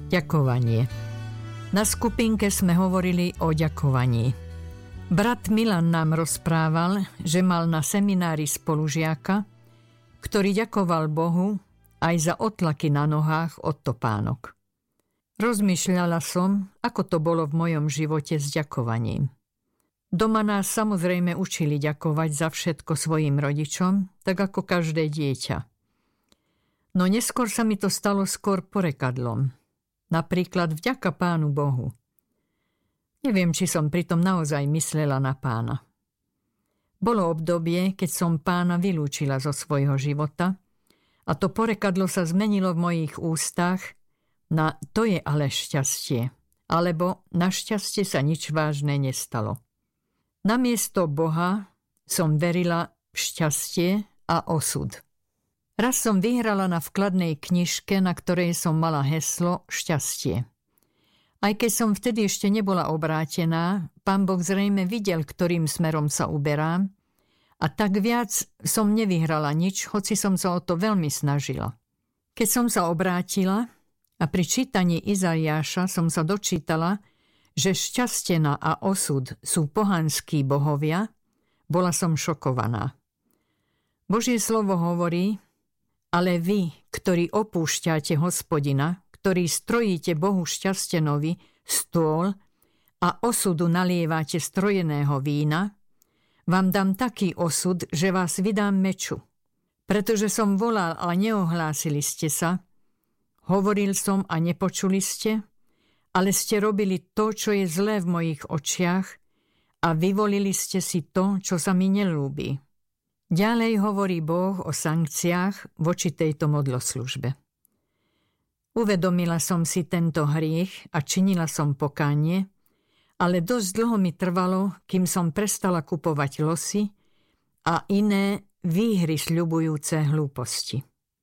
Ďakovanie. Na skupinke sme hovorili o ďakovaní. Brat Milan nám rozprával, že mal na seminári spolužiaka, ktorý ďakoval Bohu aj za otlaky na nohách od topánok. Rozmýšľala som, ako to bolo v mojom živote s ďakovaním. Doma nás samozrejme učili ďakovať za všetko svojim rodičom, tak ako každé dieťa. No neskôr sa mi to stalo skôr porekadlom. Napríklad vďaka Pánu Bohu. Neviem, či som pritom naozaj myslela na Pána. Bolo obdobie, keď som Pána vylúčila zo svojho života a to porekadlo sa zmenilo v mojich ústach na to je ale šťastie, alebo našťastie sa nič vážne nestalo. Namiesto Boha som verila v šťastie a osud. Raz som vyhrala na vkladnej knižke, na ktorej som mala heslo šťastie. Aj keď som vtedy ešte nebola obrátená, Pán Boh zrejme videl, ktorým smerom sa uberám, a tak viac som nevyhrala nič, hoci som sa o to veľmi snažila. Keď som sa obrátila a pri čítaní Izaiáša som sa dočítala, že šťastená a osud sú pohanskí bohovia, bola som šokovaná. Božie slovo hovorí: ale vy, ktorí opúšťate Hospodina, ktorí strojíte Bohu šťastenovi stôl a osudu nalievate strojeného vína, vám dám taký osud, že vás vydám meču. Pretože som volal a neohlásili ste sa, hovoril som a nepočuli ste, ale ste robili to, čo je zlé v mojich očiach a vyvolili ste si to, čo sa mi neľúbi. Ďalej hovorí Boh o sankciách voči tejto modloslužbe. Uvedomila som si tento hriech a činila som pokánie, ale dosť dlho mi trvalo, kým som prestala kupovať losy a iné výhry sľubujúce hlúposti.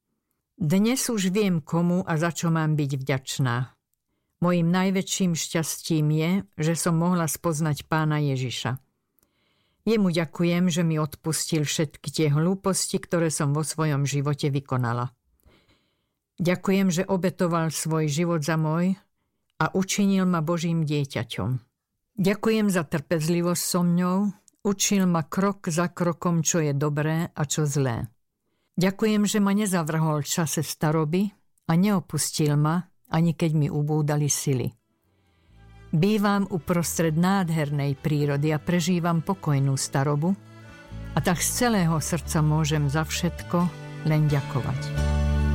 Dnes už viem, komu a za čo mám byť vďačná. Mojím najväčším šťastím je, že som mohla spoznať Pána Ježiša. Jemu ďakujem, že mi odpustil všetky tie hlúposti, ktoré som vo svojom živote vykonala. Ďakujem, že obetoval svoj život za môj a učinil ma Božím dieťaťom. Ďakujem za trpezlivosť so mňou, učil ma krok za krokom, čo je dobré a čo zlé. Ďakujem, že ma nezavrhol v čase staroby a neopustil ma, ani keď mi ubúdali sily. Bývam uprostred nádhernej prírody a prežívam pokojnú starobu a tak z celého srdca môžem za všetko len ďakovať.